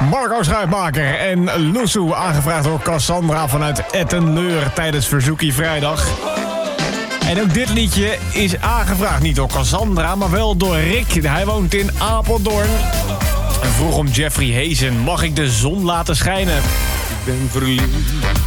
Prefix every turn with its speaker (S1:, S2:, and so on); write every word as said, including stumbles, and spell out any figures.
S1: Marco Schuitmaker en Loesoe, aangevraagd door Cassandra vanuit Ettenleur tijdens Verzoekie Vrijdag. En ook dit liedje is aangevraagd, niet door Cassandra, maar wel door Rick. Hij woont in Apeldoorn. En vroeg om Jeffrey Hazen, mag ik de zon laten schijnen?
S2: Ik ben verliefd.